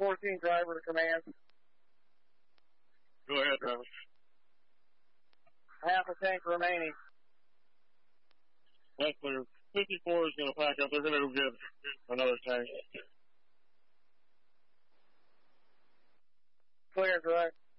14 driver to command. Go ahead, driver. Half a tank remaining. That's clear. 54 is going to pack up. They're going to go get another tank. Clear, direct.